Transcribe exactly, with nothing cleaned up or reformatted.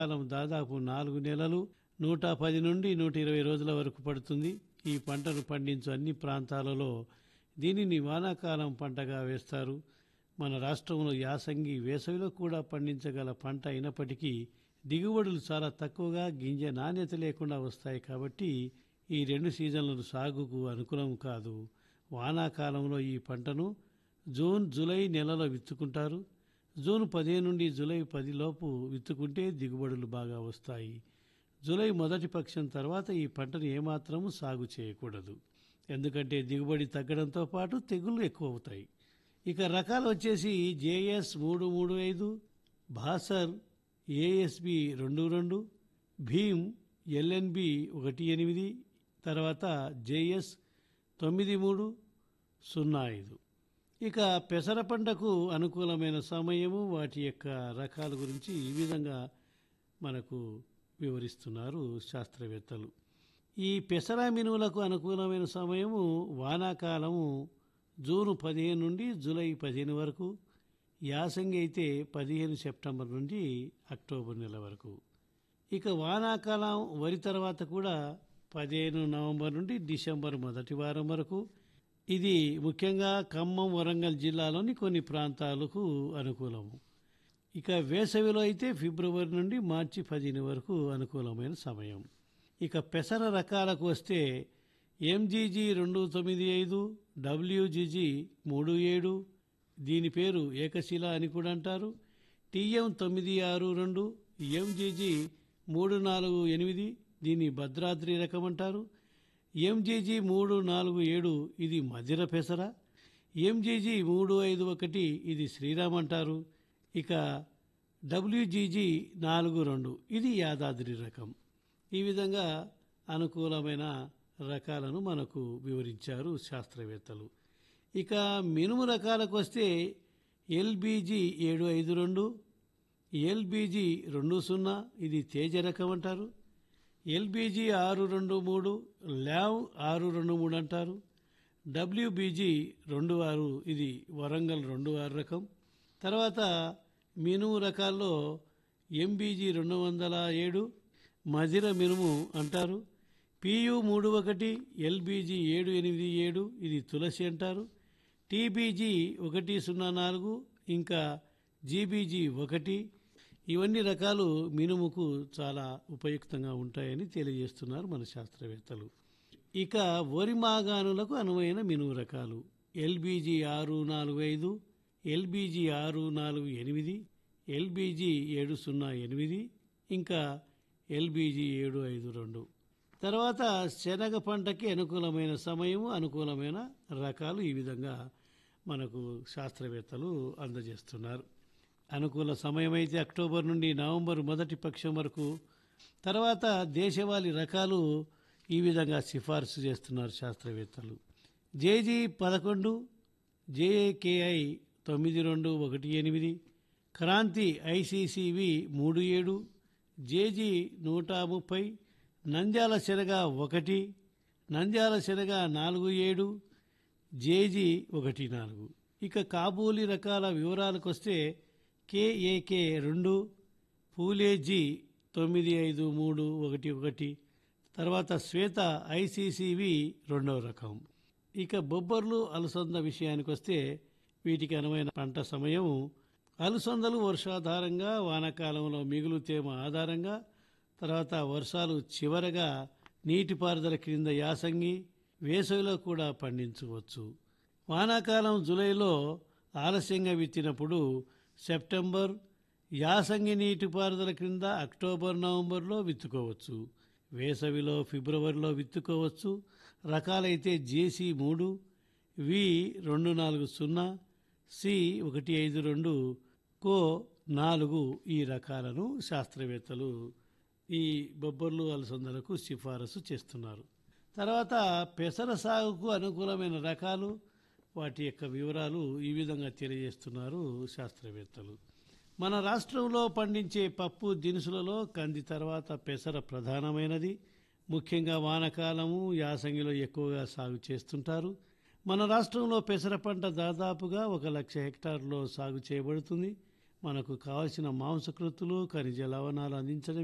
కాలం దాదాపు నాలుగు నెలలు నూట పది నుండి నూట ఇరవై రోజుల వరకు పడుతుంది. ఈ పంటను పండించు అన్ని ప్రాంతాలలో దీనిని వానాకాలం పంటగా వేస్తారు. మన రాష్ట్రంలో యాసంగి వేసవిలో కూడా పండించగల పంట అయినప్పటికీ దిగుబడులు చాలా తక్కువగా, గింజ నాణ్యత లేకుండా వస్తాయి. కాబట్టి ఈ రెండు సీజన్లను సాగుకు అనుకూలం కాదు. వానాకాలంలో ఈ పంటను జూన్ జూలై నెలలో విత్తుకుంటారు. జూన్ పదిహేను నుండి జూలై పది లోపు విత్తుకుంటే దిగుబడులు బాగా వస్తాయి. జూలై మొదటి పక్షం తర్వాత ఈ పంటను ఏమాత్రము సాగు చేయకూడదు. ఎందుకంటే దిగుబడి తగ్గడంతో పాటు తెగుళ్ళు ఎక్కువ అవుతాయి. ఇక రకాలు వచ్చేసి జేఎస్ మూడు మూడు ఐదు, భాసర్ ఏఎస్బి రెండు రెండు, భీమ్ ఎల్ఎన్బి ఒకటి ఎనిమిది, తర్వాత జేఎస్ తొమ్మిది మూడు సున్నా ఐదు. ఇక పెసర పంటకు అనుకూలమైన సమయము, వాటి యొక్క రకాల గురించి ఈ విధంగా మనకు వివరిస్తున్నారు శాస్త్రవేత్తలు. ఈ పెసర మినువులకు అనుకూలమైన సమయము వానాకాలము జూన్ పదిహేను నుండి జూలై పదిహేను వరకు, యాసంగి అయితే పదిహేను సెప్టెంబర్ నుండి అక్టోబర్ నెల వరకు. ఇక వానాకాలం వరి తర్వాత కూడా పదిహేను నవంబర్ నుండి డిసెంబర్ మొదటి వారం వరకు. ఇది ముఖ్యంగా ఖమ్మం, వరంగల్ జిల్లాలోని కొన్ని ప్రాంతాలకు అనుకూలము. ఇక వేసవిలో అయితే ఫిబ్రవరి నుండి మార్చి పదిహేను వరకు అనుకూలమైన సమయం. ఇక పెసర రకాలకు వస్తే ఎంజీజీ రెండు తొమ్మిది ఐదు, డబ్ల్యూజీజీ మూడు ఏడు, దీని పేరు ఏకశిల అని కూడా అంటారు. టీఎం తొమ్మిది ఆరు రెండు, ఎంజీజీ మూడు నాలుగు ఎనిమిది, దీన్ని భద్రాద్రి రకం అంటారు. ఎంజీజీ మూడు నాలుగు ఏడు, ఇది మధిర పెసర. ఎంజీజీ మూడు ఐదు ఒకటి, ఇది శ్రీరామ్ అంటారు. ఇక డబ్ల్యూజీజీ నాలుగు రెండు, ఇది యాదాద్రి రకం. ఈ విధంగా అనుకూలమైన రకాలను మనకు వివరించారు శాస్త్రవేత్తలు. ఇక మినుము రకాలకు వస్తే ఎల్బీజీ ఏడు ఐదు రెండు, ఎల్బీజీ రెండు సున్నా, ఇది తేజ రకం అంటారు. ఎల్బీజీ ఆరు రెండు మూడు, ల్యావ్ ఆరు రెండు మూడు అంటారు. డబ్ల్యూబీజీ రెండు ఆరు, ఇది వరంగల్ రెండు ఆరు రకం. తర్వాత మినుము రకాల్లో ఎంబీజీ రెండు వందల ఏడు, మధిర మినుము అంటారు. పియు మూడు ఒకటి, ఎల్బీజీ ఏడు ఎనిమిది ఏడు, ఇది తులసి అంటారు. టీబీజీ ఒకటి సున్నా నాలుగు, ఇంకా జీబీజీ ఒకటి, ఇవన్నీ రకాలు మినుముకు చాలా ఉపయుక్తంగా ఉంటాయని తెలియజేస్తున్నారు మన శాస్త్రవేత్తలు. ఇక వరి మాగాణులకు అనువైన మినుము రకాలు ఎల్బీజీ ఆరు నాలుగు ఐదు, ఎల్బీజీ ఆరు నాలుగు ఎనిమిది, ఎల్బీజీ ఏడు సున్నా ఎనిమిది, ఇంకా ఎల్బీజీ ఏడు ఐదు రెండు. తర్వాత శనగ పంటకి అనుకూలమైన సమయము, అనుకూలమైన రకాలు ఈ విధంగా మనకు శాస్త్రవేత్తలు అందజేస్తున్నారు. అనుకూల సమయం అయితే అక్టోబర్ నుండి నవంబర్ మొదటి పక్షం వరకు. తర్వాత దేశవాళీ రకాలు ఈ విధంగా సిఫార్సు చేస్తున్నారు శాస్త్రవేత్తలు. జేజీ పదకొండు, జేఏకేఐ తొమ్మిది రెండు ఒకటి ఎనిమిది, క్రాంతి ఐసీసీవి మూడు ఏడు, జేజీ నూట ముప్పై, నంద్యాల శనగ ఒకటి, నంద్యాల శనగ నాలుగు ఏడు, జేజీ ఒకటి నాలుగు. ఇక కాబూలి రకాల వివరాలకు వస్తే కేఏకే రెండు, పూలేజీ తొమ్మిది ఐదు మూడు ఒకటి ఒకటి, తర్వాత శ్వేత ఐసీసీవి రెండవ రకం. ఇక బొబ్బర్లు అలసంద విషయానికి వస్తే వీటికి అనువైన పంట సమయం అలసందలు వర్షాధారంగా, వానాకాలంలో మిగులు తేమ ఆధారంగా, తర్వాత వర్షాలు చివరగా నీటిపారుదల క్రింద యాసంగి, వేసవిలో కూడా పండించవచ్చు. వానాకాలం జూలైలో ఆలస్యంగా విత్తినప్పుడు సెప్టెంబర్, యాసంగి నీటిపారుదల క్రింద అక్టోబర్ నవంబర్లో విత్తుకోవచ్చు. వేసవిలో ఫిబ్రవరిలో విత్తుకోవచ్చు. రకాలైతే జేసీ మూడు, వి రెండు నాలుగు సున్నా, సి ఒకటి ఐదు రెండు, కో నాలుగు, ఈ రకాలను శాస్త్రవేత్తలు ఈ బొబ్బర్లు అలసందలకు సిఫారసు చేస్తున్నారు. తర్వాత పెసర సాగుకు అనుకూలమైన రకాలు, వాటి యొక్క వివరాలు ఈ విధంగా తెలియజేస్తున్నారు శాస్త్రవేత్తలు. మన రాష్ట్రంలో పండించే పప్పు దినుసులలో కంది తర్వాత పెసర ప్రధానమైనది. ముఖ్యంగా వానకాలము, యాసంగిలో ఎక్కువగా సాగు చేస్తుంటారు. మన రాష్ట్రంలో పెసర పంట దాదాపుగా ఒక లక్ష హెక్టార్లో సాగు చేయబడుతుంది. మనకు కావలసిన మాంసకృతులు ఖనిజ లవణాలు అందించడం